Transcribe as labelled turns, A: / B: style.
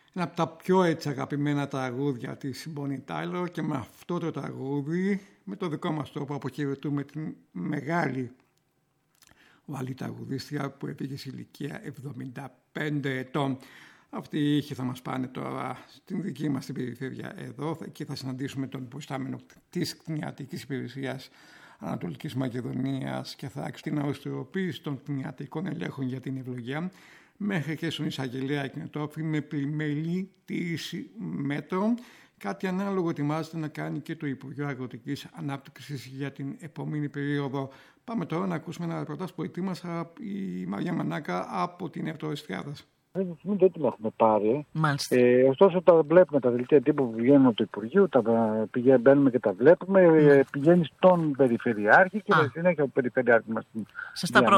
A: ένα από τα πιο έτσι αγαπημένα τραγούδια της Bonnie Tyler, και με αυτό το τραγούδι, με το δικό μας τρόπο, αποχαιρετούμε την μεγάλη Ουαλή τραγουδίστρια που έφυγε σε ηλικία 75 ετών. Αυτοί οι ήχοι θα μας πάνε τώρα στην δική μας την περιφέρεια εδώ. Εκεί θα συναντήσουμε τον υποστάμενο της κτηνιατρικής υπηρεσίας Ανατολικής Μακεδονίας και θα την αουστροποίηση των κτηνιατρικών ελέγχων για την ευλογία, μέχρι και στον εισαγγελέα Εκνετόφη με πλημελή τήρηση μέτρων. Κάτι ανάλογο ετοιμάζεται να κάνει και το Υπουργείο Αγροτικής Ανάπτυξης για την επόμενη περίοδο. Πάμε τώρα να ακούσουμε ένα ρεπορτάζ που ετοίμασε η Μαρία Μανάκα από την Ευτοριστριάδας.
B: Δεν την έχουμε πάρει.
C: Μάλιστα.
B: Ωστόσο τα βλέπουμε τα δελτία τύπου που βγαίνουν από το Υπουργείο, μπαίνουμε και τα βλέπουμε. Πηγαίνει στον Περιφερειάρχη και συνέχεια ο Περιφερειάρχης μας.
C: Σας τα